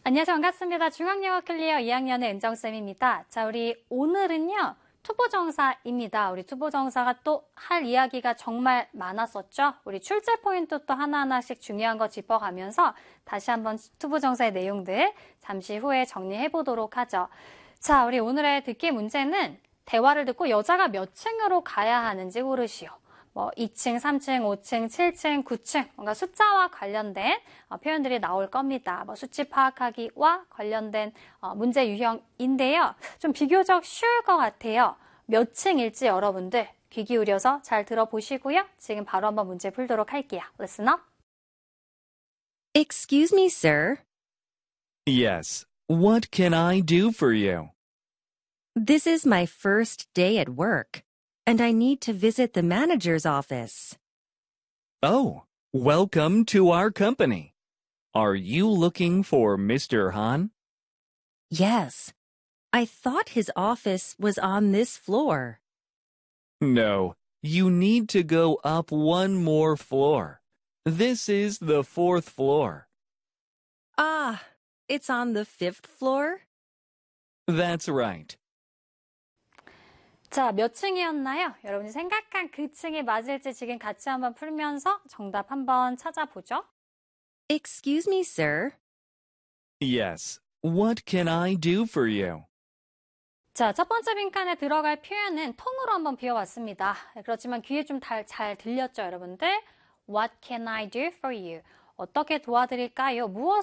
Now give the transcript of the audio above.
안녕하세요. 반갑습니다. 중앙영어 클리어 2학년의 은정쌤입니다. 자, 우리 오늘은요, 투부정사입니다. 우리 투부정사가 또 할 이야기가 정말 많았었죠? 우리 출제 포인트 또 하나하나씩 중요한 거 짚어가면서 다시 한번 투부정사의 내용들 잠시 후에 정리해 보도록 하죠. 자, 우리 오늘의 듣기 문제는 대화를 듣고 여자가 몇 층으로 가야 하는지 고르시오. 2층, 3층, 5층, 7층, 9층 뭔가 숫자와 관련된 표현들이 나올 겁니다. 수치 파악하기와 관련된 문제 유형인데요. 좀 비교적 쉬울 것 같아요. 몇 층일지 여러분들 귀 기울여서 잘 들어보시고요. 지금 바로 한번 문제 풀도록 할게요. Listen up. Excuse me, sir. Yes. What can I do for you? This is my first day at work, and I need to visit the manager's office. Oh, welcome to our company. Are you looking for Mr. Han? Yes. I thought his office was on this floor. No, you need to go up one more floor. This is the 4th floor. Ah, it's on the 5th floor? That's right. 자, 몇 층이었나요? 여러분이 생각한 그 층이 맞을지 지금 같이 한번 풀면서 정답 한번 찾아보죠. Excuse me, sir. Yes. What can I do for you? 자, 첫 번째 빈칸에 들어갈 표현은 통으로 한번 비워봤습니다. 그렇지만 귀에 좀 잘 들렸죠, 여러분들? What can I do for you? 어떻게 도와드릴까요? 무엇을